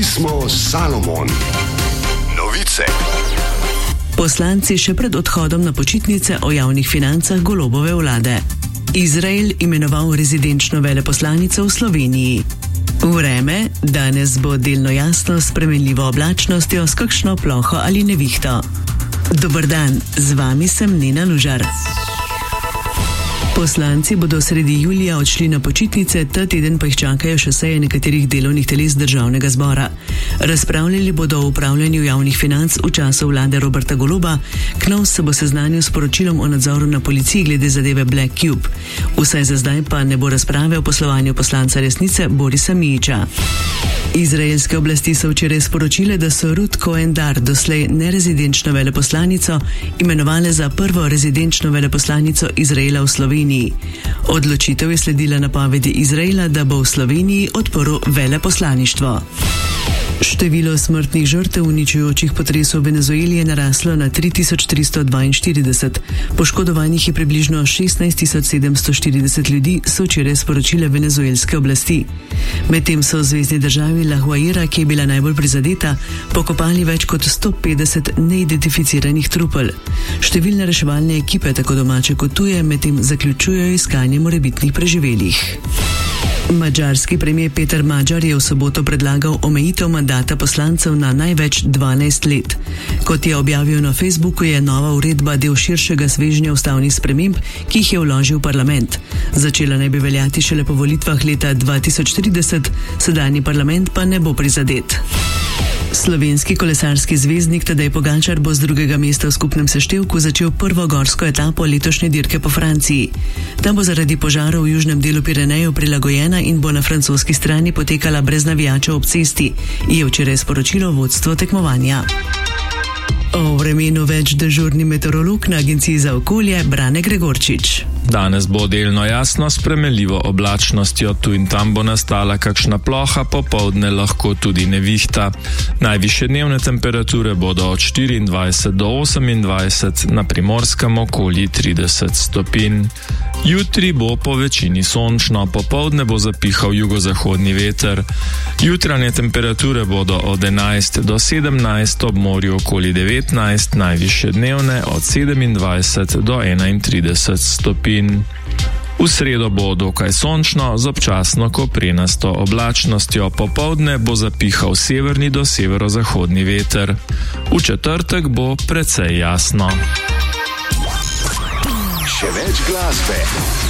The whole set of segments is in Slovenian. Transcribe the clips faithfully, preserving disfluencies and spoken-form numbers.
smo Salomon. Novice. Poslanci še pred odhodom na počitnice o javnih financah Golobove vlade. Izrael imenoval rezidenčno veleposlanico v Sloveniji. Vreme, danes bo delno jasno s spremenljivo oblačnostjo s kakšno ploho ali nevihto. Dober dan, z vami sem Nina Lužar. Poslanci bodo sredi julija odšli na počitnice, ta teden pa jih čakajo še seje nekaterih delovnih teles državnega zbora. Razpravljali bodo o upravljanju javnih financ v času vlade Roberta Goloba. Knovs se bo seznanil s poročilom o nadzoru na policiji glede zadeve Black Cube. Vsaj za zdaj pa ne bo razprave o poslovanju poslanca Resnice Borisa Mijića. Izraelske oblasti so včeraj sporočile, da so Ruth Cohen Dar, doslej nerezidenčno veleposlanico, imenovale za prvo rezidenčno veleposlanico Izraela v Sloveniji. Odločitev je sledila napovedi Izraela, da bo v Sloveniji odprl veleposlaništvo. Število smrtnih žrtev uničujočih potresov v Venezueli je naraslo na tri tisoč tristo dvainštirideset. Poškodovanih je približno šestnajst tisoč sedemsto štirideset ljudi, so včeraj sporočile venezuelske oblasti. Medtem so v zvezni državi La Guaira, ki je bila najbolj prizadeta, pokopali več kot sto petdeset neidentificiranih trupel. Številne reševalne ekipe, tako domače kot tuje, medtem zaključujejo iskanje morebitnih preživelih. Madžarski premier Peter Magyar je v soboto predlagal omejitev mandata poslancev na največ dvanajst let. Kot je objavil na Facebooku, je nova uredba del širšega svežnja ustavnih sprememb, ki jih je vložil parlament. Začela naj bi veljati šele po volitvah leta dva tisoč trideset, sedanji parlament pa ne bo prizadet. Slovenski kolesarski zvezdnik Tadej Pogačar bo z drugega mesta v skupnem seštevku začel prvo gorsko etapo letošnje dirke po Franciji. Ta bo zaradi požarov v južnem delu Pirenejev prilagojena in bo na francoski strani potekala brez navijačev ob cesti, je včeraj sporočilo vodstvo tekmovanja. O vremenu več dežurni meteorolog na Agenciji za okolje Brane Gregorčič. Danes bo delno jasno s spremenljivo oblačnostjo, tu in tam bo nastala kakšna ploha, popoldne lahko tudi nevihta. Najvišje dnevne temperature bodo od štiriindvajset do osemindvajset, na Primorskem okoli trideset stopinj. Jutri bo po večini sončno, popoldne bo zapihal jugozahodni veter. Jutranje temperature bodo od enajst do sedemnajst, ob morju okoli devetnajst, najvišje dnevne od sedemindvajset do enaintrideset stopinj. V sredo bo dokaj sončno z občasno koprenasto oblačnostjo, popoldne bo zapihal severni do severozahodni veter. V četrtek bo precej jasno. Še več glasbe.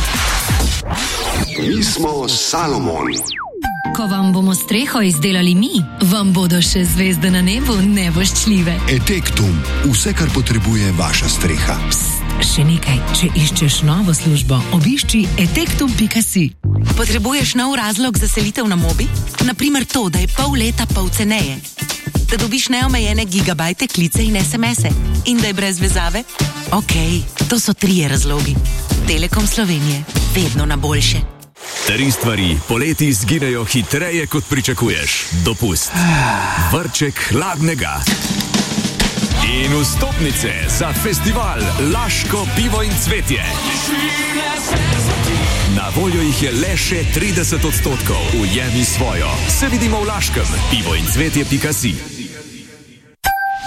Mi smo Salomon. Ko vam bomo streho izdelali mi, vam bodo še zvezde na nebu nevoščljive. Etektum, vse, kar potrebuje vaša streha. Psst, še nekaj, če iščeš novo službo, obišči etektum pika si. Potrebuješ nov razlog za selitev na mobi? Naprimer to, da je pol leta pol ceneje. Da dobiš neomejene gigabajte, klice in es em ese. In da je brez vezave? Okej, okay, to so trije razlogi. Telekom Slovenije, vedno na boljše. Tri stvari poleti zginejo hitreje, kot pričakuješ. Dopust, vrček hladnega in vstopnice za festival Laško pivo in cvetje. Na voljo jih je le še trideset odstotkov. Ujemi svojo. Se vidimo v Laškem. pivo in cvetje pika si.